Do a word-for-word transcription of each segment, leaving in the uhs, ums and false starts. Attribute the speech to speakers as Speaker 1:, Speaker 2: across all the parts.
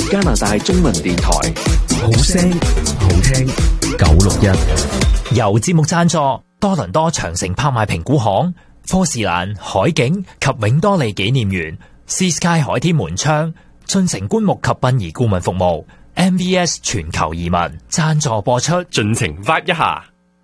Speaker 1: 加拿大中文電台，
Speaker 2: 好聲好聽九六一，
Speaker 3: 由節目贊助多倫多長城拍賣評估行、科士蘭海景及永多利紀念園、Sea Sky 海天門窗、進城棺木及殯儀顧問服務、M V S 全球移民贊助播出，
Speaker 4: 盡情 vibe 一下。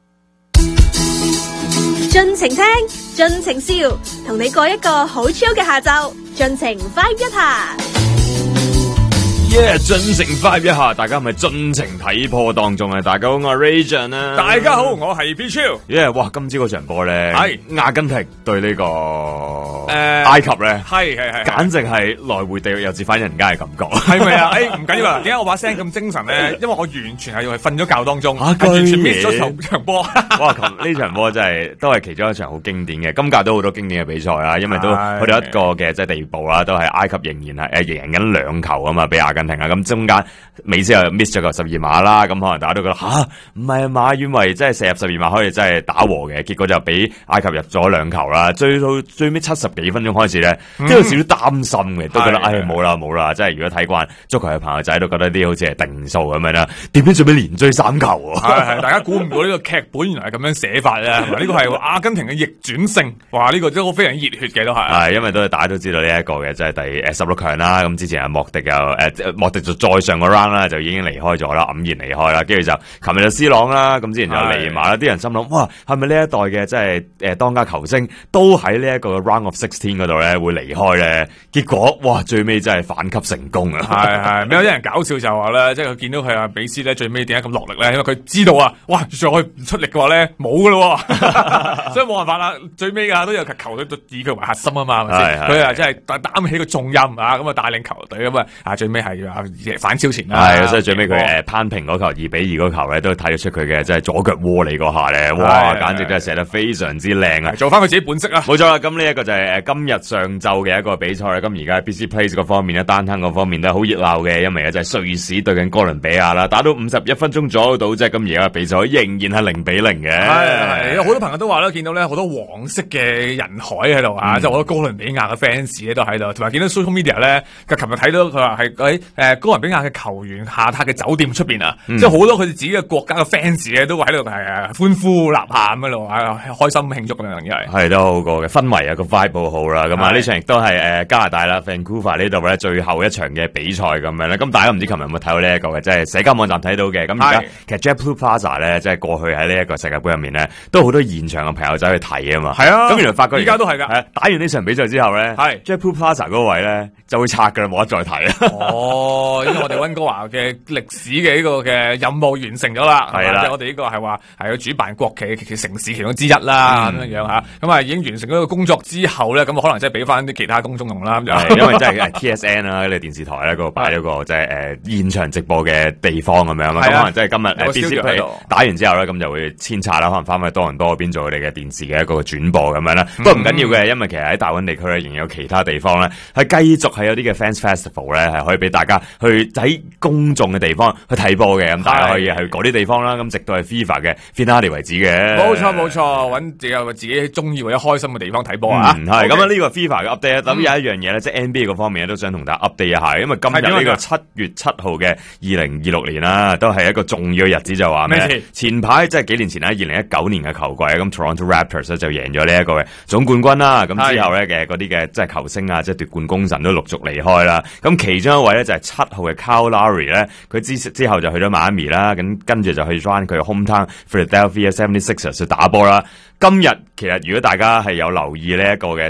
Speaker 5: 盡情聽，盡情笑，同你過一個好 chill 嘅下晝，盡情 vibe 一下。
Speaker 4: 耶！盡情 vibe 一下，大家係咪盡情睇波當中啊？大家好，我係 Rajan 啊！
Speaker 6: 大家好，我係 P 超。
Speaker 4: 耶！哇，今朝嗰場波咧，係阿根廷對呢個誒埃及咧，
Speaker 6: 係係係，
Speaker 4: 簡直係來回地獄又折返人間嘅感覺，
Speaker 6: 係咪啊？誒，唔緊要啊，點解我把聲咁精神咧？因為我完全係瞓咗覺當中，係完全 miss 咗場場波。
Speaker 4: 哇！呢場波真係都係其中一場好經典嘅，今屆都好多經典嘅比賽啦，因為都去到一個嘅即係地步啦，都係埃及仍然係誒贏緊兩球啊嘛，比阿根廷啊，咁中間美斯又 miss 咗個十二碼啦，咁可能大家都覺得吓唔係啊嘛，以為即係射入十二碼可以真係打和嘅，結果就俾埃及入咗兩球啦，追到最尾七十幾分鐘開始咧，都有少少擔心嘅，都覺得唉冇啦冇啦，即係如果睇慣足球嘅朋友仔都覺得啲好似係定數咁樣啦，點解最尾連追三球啊？
Speaker 6: 係係，大家估唔到呢個劇本原來係咁樣寫法咧，呢個係阿根廷嘅逆轉勝，哇！呢個都非常熱血嘅都係，
Speaker 4: 係因為都係大家都知道呢一個嘅即係第誒十六強啦，咁之前阿莫迪又誒莫迪就再上個 round 啦，就已經離開咗啦，黯然離開啦，跟住就琴日就 C 朗啦，咁之前就尼馬啦，啲人心諗哇，係咪呢一代嘅即係誒當家球星都喺呢一個 round of sixteen 嗰度咧會離開咧？結果哇，最尾真係反擊成功啊！
Speaker 6: 係係，有啲人搞笑就話咧，即係佢見到佢阿比斯咧最尾點解咁落力咧？因為佢知道啊，哇，再唔出力嘅話咧冇噶咯，所以冇辦法啦。最尾啊都有球隊都以佢為核心啊嘛，係咪先？佢啊真係擔起個重任啊，咁啊帶領球隊咁啊，啊最尾係啊反超前啦。
Speaker 4: 係，所以最尾佢誒攀平嗰球二比二嗰球咧，都睇得出佢嘅即係左腳窩你嗰下咧，哇，簡直真係射得非常之靚啊！
Speaker 6: 做翻佢自己本色啦。
Speaker 4: 冇錯啦，咁呢一個就係誒今日上晝嘅一個比賽啦。咁而家 B C Place 嗰方面咧，單攤嗰方面都係好熱鬧嘅，因為就係瑞士對緊哥倫比亞啦，打到五十一分鐘左右到啫。咁而家比賽仍然係零比零嘅。
Speaker 6: 係係，有好多朋友都話咧，見到咧好多黃色嘅人海喺度啊，即係好多哥倫比亞嘅 fans 咧都喺度，同埋見到 social media 咧，佢琴日睇到佢話係喺誒哥倫比亞嘅球員下榻嘅酒店出邊啊，即係好多佢哋自己嘅國家嘅 fans 咧都喺度係歡呼吶喊喺度啊，開心慶祝咁樣嘅係。
Speaker 4: 係都好過嘅氛圍啊，個 vibe 好好啦。咁啊呢場亦都係誒加拿大啦 Vancouver 呢度咧最後一場嘅比賽咁樣咧。咁大家唔知琴日有冇睇到呢一個嘅，即係社交網站睇到嘅。咁而家其實 JetBlue Plaza 咧，即係過去喺呢一個世界盃入面咧，都好多現場嘅朋友仔去睇啊嘛。
Speaker 6: 係啊，
Speaker 4: 咁原來發覺
Speaker 6: 而家都係噶。
Speaker 4: 係打完呢場比賽之後咧，係 JetBlue Plaza 嗰個位咧就會拆噶啦，冇得再睇啦。
Speaker 6: 哦，因為我哋溫哥華嘅歷史嘅呢個嘅任務完成咗啦，係啦，即係我哋呢個係話係要主辦國企其城市其中之一啦，咁樣樣吓，咁啊已經完成咗個工作之後咧，咁可能即係俾翻啲其他公眾用啦。
Speaker 4: 係因為真係 T S N 啦，呢個電視台咧嗰度擺咗個即係誒現場直播嘅地方咁樣啦，咁可能即係今日 B C Play 打完之後咧，咁就會遷拆啦，可能翻去多倫多嗰邊做佢哋嘅電視嘅一個轉播咁樣啦。不過唔緊要嘅，因為其實喺大溫地區咧，仍然有其他地方咧係繼續係有啲嘅 fans festival 咧，係可以俾大家去喺公眾嘅地方去睇波嘅，咁大家可以去嗰啲地方啦。咁直到係 FIFA 嘅 finale 為止嘅。
Speaker 6: 冇錯冇錯，揾自己自己中意或者開心嘅地方睇波啊。
Speaker 4: 嗯，係咁啊，呢個 FIFA 嘅 update，咁有一樣嘢咧，即係 N B A 嗰方面都想同大家 update 一下，因為今日呢個七月七號嘅二零二六年啦，都係一個重要嘅日子，就話咩？前排即係幾年前啦，二零一九年嘅球季，咁 Toronto Raptors 咧就贏咗呢一個嘅總冠軍啦。咁之後咧嘅嗰啲嘅即係球星啊，即係奪冠功臣都陸續離開啦。咁其中一位咧就係七號嘅 Kyle Lowry 咧，佢之之後就去咗邁阿密啦，咁跟住就去 join 佢嘅 hometown Philadelphia seventy-sixers 去打波啦。今日其實如果大家係有留意呢一個嘅